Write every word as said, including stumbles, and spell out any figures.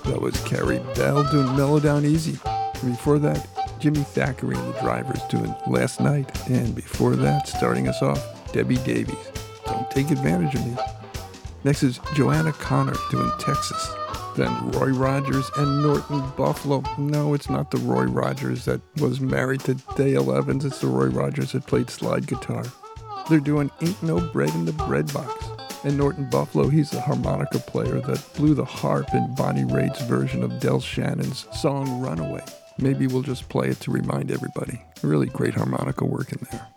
That was Carrie Bell doing Mellow Down Easy. And before that, Jimmy Thackeray and the Drivers doing Last Night. And before that, starting us off, Debbie Davies. Don't take advantage of me. Next is Joanna Connor doing Texas. Then Roy Rogers and Norton Buffalo. No, it's not the Roy Rogers that was married to Dale Evans. It's the Roy Rogers that played slide guitar. They're doing Ain't No Bread in the Bread Box. And Norton Buffalo, he's a harmonica player that blew the harp in Bonnie Raitt's version of Del Shannon's song Runaway. Maybe we'll just play it to remind everybody. Really great harmonica work in there.